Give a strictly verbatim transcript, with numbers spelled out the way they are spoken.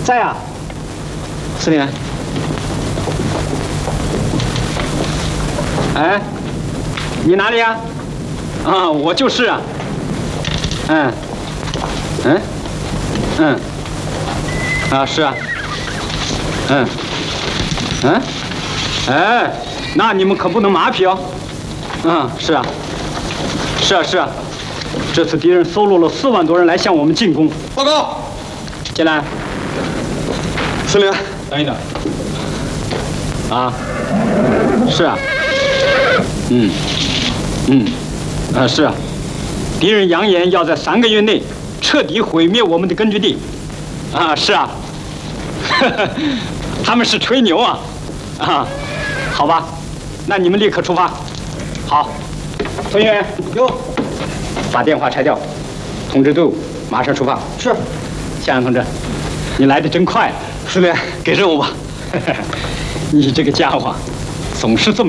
在啊，司令。哎，你哪里呀？啊，我就是啊。嗯，嗯，嗯，啊，是啊。嗯，嗯，哎，那你们可不能马屁哦。嗯，是啊，是啊，是啊。这次敌人搜罗了四万多人来向我们进攻。 报告， 进来。 司令， 等一等。啊，是啊。嗯，嗯，啊，是啊。敌人扬言要在三个月内彻底毁灭我们的根据地。啊，是啊。他们是吹牛啊。啊，好吧，那你们立刻出发。好，同学员， 有。 把电话拆掉，通知队伍，马上出发。 是。 向阳同志，你来的真快。 司令，给任务吧。 你这个家伙，总是这么。